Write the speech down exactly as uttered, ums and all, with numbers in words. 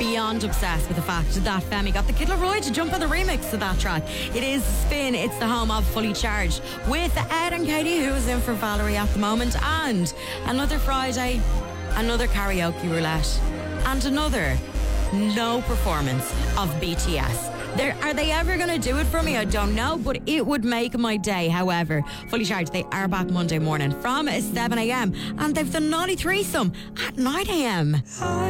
beyond obsessed with the fact that Femi got the Kid Laroi to jump on the remix to that track. It is Spin. It's the home of Fully Charged with Ed and Katie, who is in for Valerie at the moment, and another Friday, another karaoke roulette, and another no performance of B T S. They're, are they ever going to do it for me? I don't know, but it would make my day. However, Fully Charged, they are back Monday morning from seven a.m. and they've the naughty threesome at nine a.m.